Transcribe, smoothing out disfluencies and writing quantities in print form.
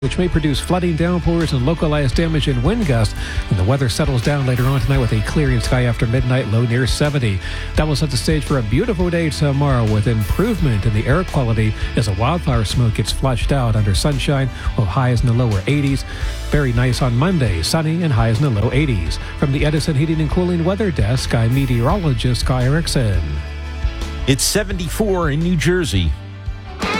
which may produce flooding, downpours, and localized damage and wind gusts. And the weather settles down later on tonight with a clearing sky after midnight, low near 70. That will set the stage for a beautiful day tomorrow with improvement in the air quality as the wildfire smoke gets flushed out under sunshine, with highs in the lower 80s. Very nice on Monday, sunny and highs in the low 80s. From the Edison Heating and Cooling Weather Desk, I'm meteorologist Guy Erickson. It's 74 in New Jersey.